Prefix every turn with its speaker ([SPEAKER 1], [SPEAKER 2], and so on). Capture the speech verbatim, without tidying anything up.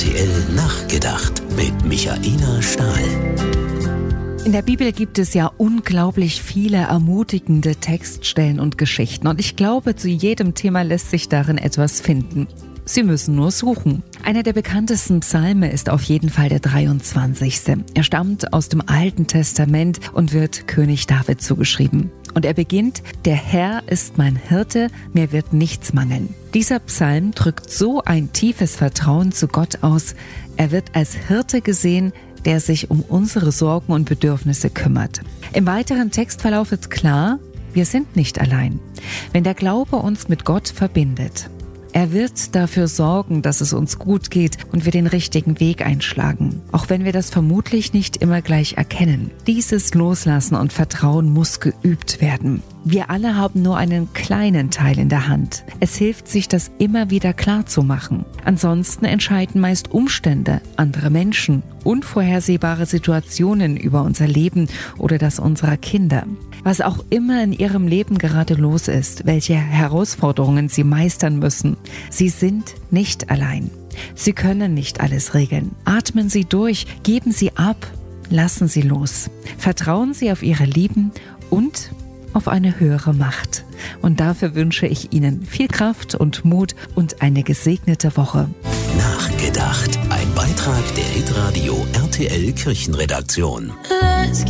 [SPEAKER 1] T L Nachgedacht mit Michaela Stahl.
[SPEAKER 2] In der Bibel gibt es ja unglaublich viele ermutigende Textstellen und Geschichten. Und ich glaube, zu jedem Thema lässt sich darin etwas finden. Sie müssen nur suchen. Einer der bekanntesten Psalme ist auf jeden Fall der dreiundzwanzigste. Er stammt aus dem Alten Testament und wird König David zugeschrieben. Und er beginnt: Der Herr ist mein Hirte, mir wird nichts mangeln. Dieser Psalm drückt so ein tiefes Vertrauen zu Gott aus. Er wird als Hirte gesehen, der sich um unsere Sorgen und Bedürfnisse kümmert. Im weiteren Textverlauf wird klar, wir sind nicht allein. Wenn der Glaube uns mit Gott verbindet, er wird dafür sorgen, dass es uns gut geht und wir den richtigen Weg einschlagen, auch wenn wir das vermutlich nicht immer gleich erkennen. Dieses Loslassen und Vertrauen muss geübt werden. Wir alle haben nur einen kleinen Teil in der Hand. Es hilft, sich das immer wieder klar zu machen. Ansonsten entscheiden meist Umstände, andere Menschen, unvorhersehbare Situationen über unser Leben oder das unserer Kinder. Was auch immer in ihrem Leben gerade los ist, welche Herausforderungen sie meistern müssen, sie sind nicht allein. Sie können nicht alles regeln. Atmen Sie durch, geben Sie ab, lassen Sie los. Vertrauen Sie auf Ihre Lieben und auf eine höhere Macht. Und dafür wünsche ich Ihnen viel Kraft und Mut und eine gesegnete Woche.
[SPEAKER 1] Nachgedacht. Ein Beitrag der Hitradio R T L Kirchenredaktion.